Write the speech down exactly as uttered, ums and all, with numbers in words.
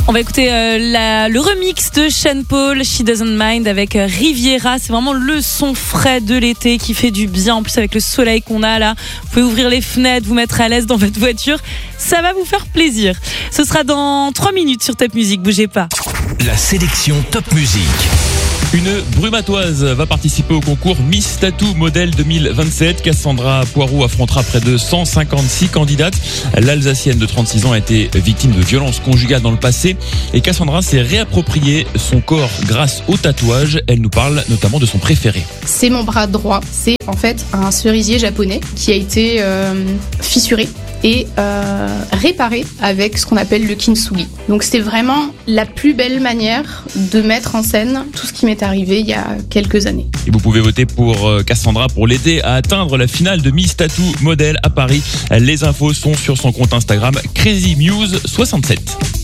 On va écouter euh, la, le remix de Sean Paul, She Doesn't Mind avec euh, Riviera. C'est vraiment le son frais de l'été qui fait du bien. En plus avec le soleil qu'on a là, vous pouvez ouvrir les fenêtres, vous mettre à l'aise dans votre voiture. Ça va vous faire plaisir. Ce sera dans trois minutes sur Top Music, bougez pas. La sélection Top Music. Une brumatoise va participer au concours Miss Tattoo Modèle deux mille vingt-sept. Cassandra Poirot affrontera près de cent cinquante-six candidates. L'Alsacienne de trente-six ans a été victime de violences conjugales dans le passé. Et Cassandra s'est réapproprié son corps grâce au tatouage. Elle nous parle notamment de son préféré. C'est mon bras droit. C'est en fait un cerisier japonais qui a été euh, fissuré et euh, réparé avec ce qu'on appelle le kintsugi. Donc c'était vraiment la plus belle manière de mettre en scène tout ce qui m'est arrivé il y a quelques années. Et vous pouvez voter pour Cassandra pour l'aider à atteindre la finale de Miss Tattoo Modèle à Paris. Les infos sont sur son compte Instagram Crazy Muse soixante-sept.